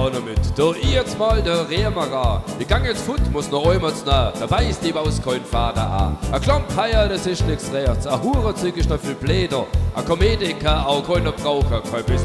auch noch mit. Da jetzt mal der Rehmacher. Ich gang jetzt fort, muss noch einmal nah. Da weiß die aus kein Vater an. A Klompeier, das ist nix rechts. A Hurenzeug ist noch viel Bläder. A Komediker, auch keiner Braucher, kein bisschen